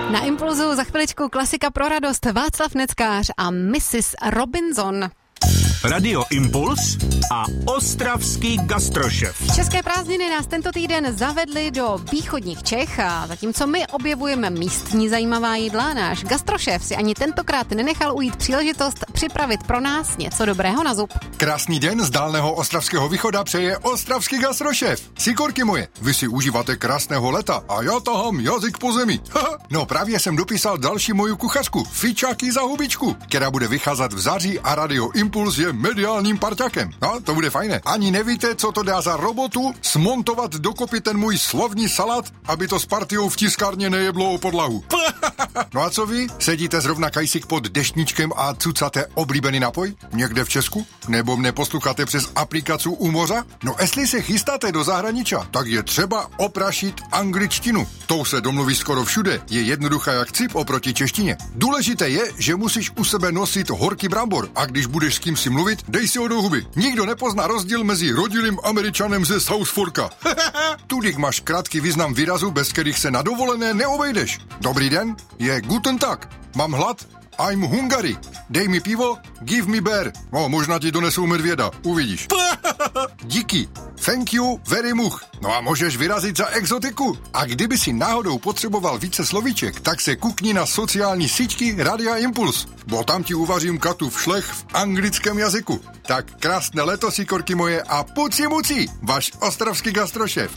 Na Impulzu za chviličku klasika pro radost Václav Neckář a Mrs. Robinson. Radio Impuls a ostravský gastrošef. České prázdniny nás tento týden zavedly do východních Čech a zatímco my objevujeme místní zajímavá jídla, náš gastrošef si ani tentokrát nenechal ujít příležitost připravit pro nás něco dobrého na zub. Krásný den z dálného ostravského východa přeje ostravský gastrošef. Sikorky moje, vy si užíváte krásného leta a já tahám jazyk po zemi. No právě jsem dopísal další moju kuchařku, Fičáky za hubičku, která bude vycházet v září a Radio Impuls je mediálním parťakem. No, to bude fajné. Ani nevíte, co to dá za robotu smontovat dokopy ten můj slovní salát, aby to s partiou v tiskárně nejeblo o podlahu. No a co vy? Sedíte zrovna kajsík pod deštníčkem a cucáte oblíbený nápoj? Někde v Česku? Nebo mne posloucháte přes aplikaci u moře? No jestli se chystáte do zahraničia, tak je třeba oprašit angličtinu. Tou se domluví skoro všude. Je jednoduchá jak cip oproti češtině. Důležité je, že musíš u sebe nosit horký brambor a když budeš s kým si mluvit, dej si ho do huby. Nikdo nepozná rozdíl mezi rodilým Američanem ze South Forka. Tudik máš krátký význam výrazu, bez kterých se na dovolené neobejdeš. Dobrý den, je guten tag. Mám hlad? I'm Hungary. Dej mi pivo, give me beer. No, možná ti donesou medvěda, uvidíš. Díky. Thank you very much. No a můžeš vyrazit za exotiku. A kdyby si náhodou potřeboval více slovíček, tak se kukni na sociální síťky Radia Impuls, bo tam ti uvařím katův šlech v anglickém jazyku. Tak krásné leto, sikorky moje, a puci muci, váš ostravský gastrošef.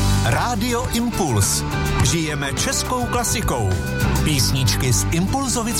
Radio Impuls. Žijeme českou klasikou. Písničky z Impulzovic